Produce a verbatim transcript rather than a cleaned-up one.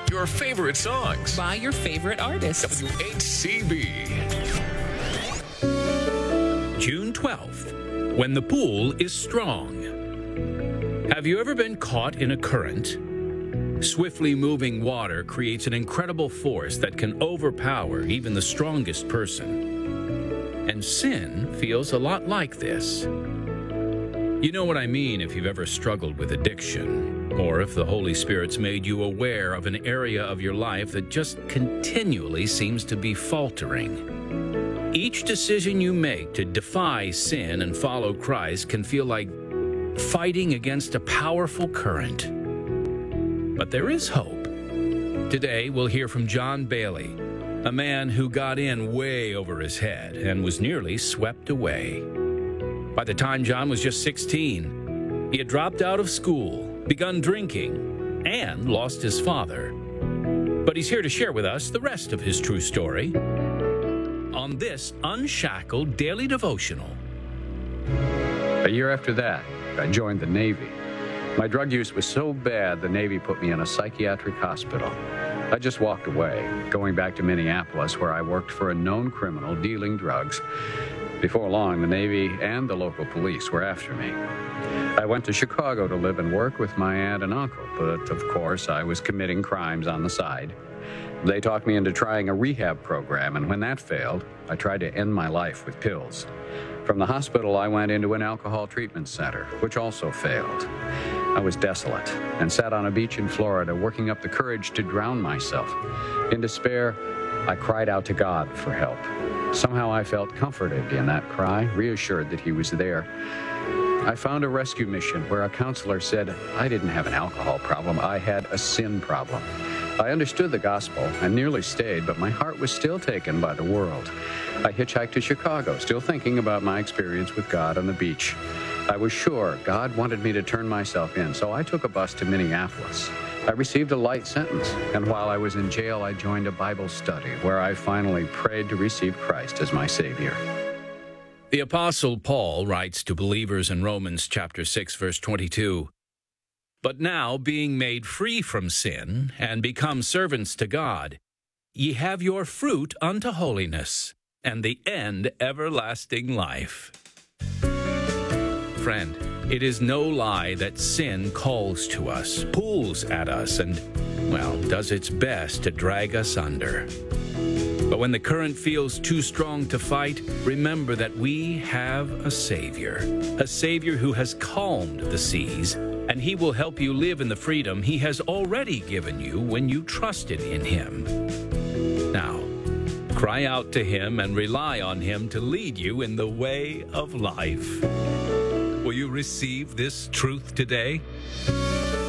Your favorite songs. By your favorite artists. W H C B. June twelfth, when the pool is strong. Have you ever been caught in a current? Swiftly moving water creates an incredible force that can overpower even the strongest person. And sin feels a lot like this. You know what I mean if you've ever struggled with addiction, or if the Holy Spirit's made you aware of an area of your life that just continually seems to be faltering. Each decision you make to defy sin and follow Christ can feel like fighting against a powerful current. But there is hope. Today, we'll hear from John Bailey, a man who got in way over his head and was nearly swept away. By the time John was just sixteen, he had dropped out of school, begun drinking, and lost his father. But he's here to share with us the rest of his true story on this Unshackled Daily Devotional. A year after that, I joined the Navy. My drug use was so bad, the Navy put me in a psychiatric hospital. I just walked away, going back to Minneapolis, where I worked for a known criminal dealing drugs. Before long, the Navy and the local police were after me. I went to Chicago to live and work with my aunt and uncle, but of course, I was committing crimes on the side. They talked me into trying a rehab program, and when that failed, I tried to end my life with pills. From the hospital, I went into an alcohol treatment center, which also failed. I was desolate and sat on a beach in Florida, working up the courage to drown myself. In despair, I cried out to God for help. Somehow I felt comforted in that cry, reassured that He was there. I found a rescue mission where a counselor said I didn't have an alcohol problem, I had a sin problem. I understood the gospel and nearly stayed, but my heart was still taken by the world. I hitchhiked to Chicago, still thinking about my experience with God on the beach. I was sure God wanted me to turn myself in, so I took a bus to Minneapolis. I received a light sentence, and while I was in jail, I joined a Bible study where I finally prayed to receive Christ as my Savior. The Apostle Paul writes to believers in Romans chapter six, verse twenty-two, "But now, being made free from sin, and become servants to God, ye have your fruit unto holiness, and the end everlasting life." Friend, it is no lie that sin calls to us, pulls at us, and, well, does its best to drag us under. But when the current feels too strong to fight, remember that we have a Savior, a Savior who has calmed the seas, and He will help you live in the freedom He has already given you when you trusted in Him. Now, cry out to Him and rely on Him to lead you in the way of life. Will you receive this truth today?